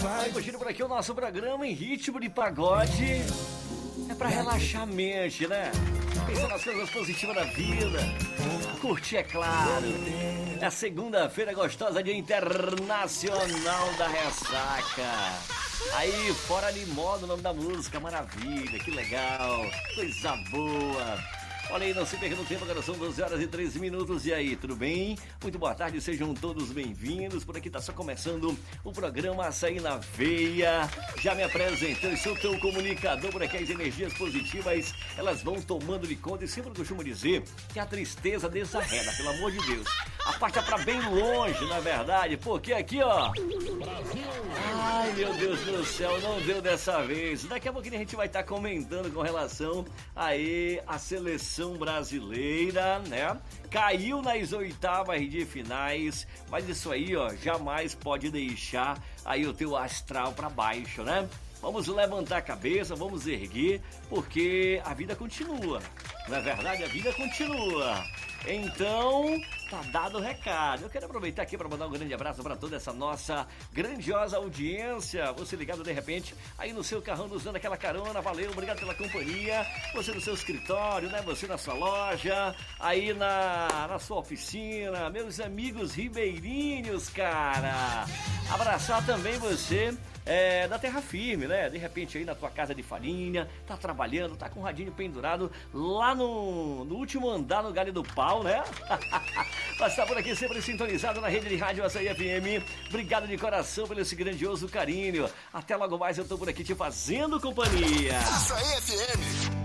Vai curtindo por aqui o nosso programa em ritmo de pagode. É pra relaxar a mente, né? Pensar nas coisas positivas da vida. Curtir, é claro. É segunda-feira gostosa, dia internacional da ressaca. Aí, Fora de Moda, o nome da música, maravilha, que legal, coisa boa. Olha aí, não se perca no tempo, agora são 12 horas e 13 minutos. E aí, tudo bem? Muito boa tarde, sejam todos bem-vindos. Por aqui tá só começando o programa Açaí na Veia. Já me apresentei, eu sou teu comunicador. Por aqui as energias positivas, elas vão tomando de conta. E sempre costumo dizer que a tristeza desarreda, pelo amor de Deus. A parte é pra bem longe, na verdade, porque aqui, ó... Ai, meu Deus do céu, não deu dessa vez. Daqui a pouquinho a gente vai estar comentando com relação aí a seleção brasileira, né? Caiu nas oitavas de finais, mas isso aí, ó, jamais pode deixar aí o teu astral pra baixo, né? Vamos levantar a cabeça, vamos erguer, porque a vida continua. Não é verdade? A vida continua. Então, tá dado o recado. Eu quero aproveitar aqui para mandar um grande abraço para toda essa nossa grandiosa audiência. Você ligado de repente aí no seu carrão, nos dando aquela carona. Valeu, obrigado pela companhia. Você no seu escritório, né? Você na sua loja, aí na sua oficina. Meus amigos ribeirinhos, cara. Abraçar também você da Terra Firme, né? De repente aí na tua casa de farinha, tá trabalhando, tá com o radinho pendurado lá no último andar, no galho do pau, né? Mas tá por aqui sempre sintonizado na rede de rádio Açaí FM. Obrigado de coração pelo esse grandioso carinho. Até logo mais, eu tô por aqui te fazendo companhia. Açaí FM.